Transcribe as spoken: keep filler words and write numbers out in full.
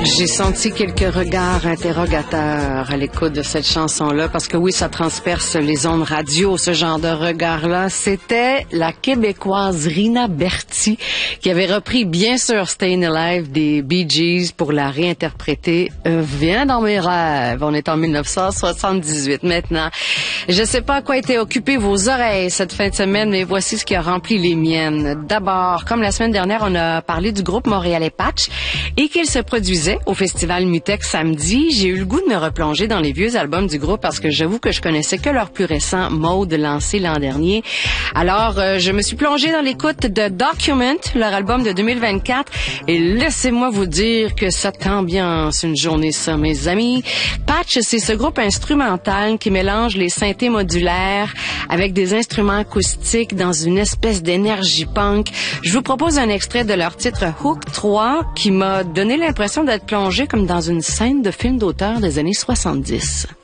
J'ai senti quelques regards interrogateurs à l'écoute de cette chanson-là, parce que oui, ça transperce les ondes radio, ce genre de regard-là. C'était la Québécoise Rina Berti qui avait repris, bien sûr, Stayin' Alive des Bee Gees pour la réinterpréter. Euh, Viens dans mes rêves. On est en dix-neuf cent soixante-dix-huit maintenant. Je sais pas à quoi étaient occupées vos oreilles cette fin de semaine, mais voici ce qui a rempli les miennes. D'abord, comme la semaine dernière, on a parlé du groupe montréalais Patch et qu'il se produisait au Festival Mutex samedi, j'ai eu le goût de me replonger dans les vieux albums du groupe parce que j'avoue que je connaissais que leur plus récent Mode lancé l'an dernier. Alors, euh, je me suis plongée dans l'écoute de Document, leur album de deux mille vingt-quatre, et laissez-moi vous dire que cette ambiance, une journée ça, mes amis. Patch, c'est ce groupe instrumental qui mélange les synthés modulaires avec des instruments acoustiques dans une espèce d'énergie punk. Je vous propose un extrait de leur titre Hook trois qui m'a donné l'impression d'être plongé comme dans une scène de film d'auteur des années soixante-dix.